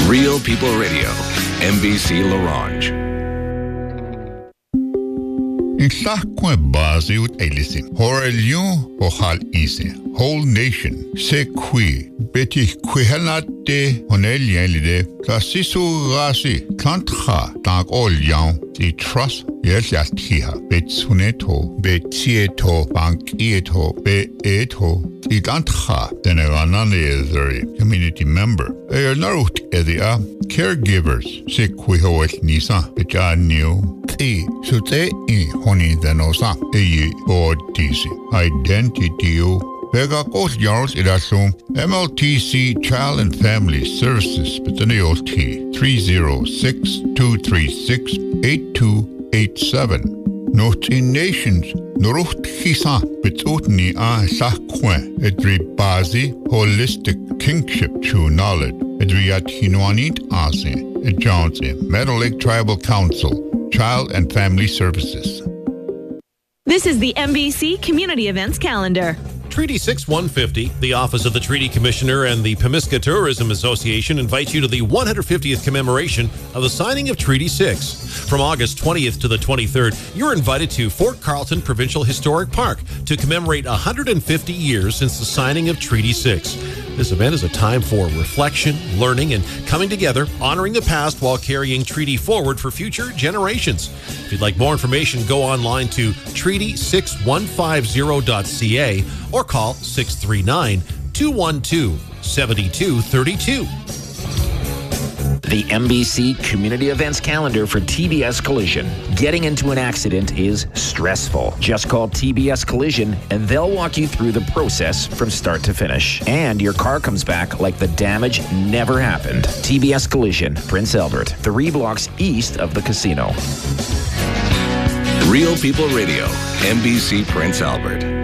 Real People Radio, MBC Larange. Insakwe bazi ut elisin. Horelion ohal ise. Whole nation. Se qui. Beti kwihelate honelien lide. Klasisu rasi. Klantcha. Tank ol yan. The trust. Yes, tiha. Bet suneto. Bet tieto. Bank ieto. Bet eto. The klantcha. Deneranane community member. Narut edia. Caregivers. Se kwihoet nisa. Beja new. So te honi denosa disi identity Vega Coast Yards Irasum MLTC Child and Family Services Betaniolt 306-236-8287 Noti Nations Norucht Hisa Betutni a Sakwe Edri Bazi Holistic Kingship True Knowledge Edriat Hinoanit Ase Edjonse Meadow Lake Tribal Council Child and Family Services. This is the MBC Community Events Calendar. Treaty 6-150, the Office of the Treaty Commissioner and the Pemiska Tourism Association invites you to the 150th commemoration of the signing of Treaty 6. From August 20th to the 23rd, you're invited to Fort Carlton Provincial Historic Park to commemorate 150 years since the signing of Treaty 6. This event is a time for reflection, learning, and coming together, honoring the past while carrying treaty forward for future generations. If you'd like more information, go online to treaty6150.ca or call 639-212-7232. The MBC Community Events Calendar for TBS Collision. Getting into an accident is stressful. Just call TBS Collision and they'll walk you through the process from start to finish. And your car comes back like the damage never happened. TBS Collision, Prince Albert, 3 blocks east of the casino. Real People Radio, MBC Prince Albert.